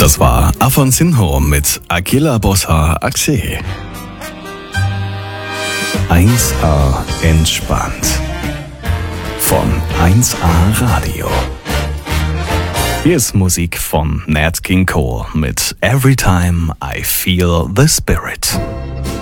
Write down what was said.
Das war Afonsinho mit Aquila Bossa Axe. 1A entspannt. Von 1A Radio. Hier ist Musik von Nat King Cole mit Every Time I Feel the Spirit.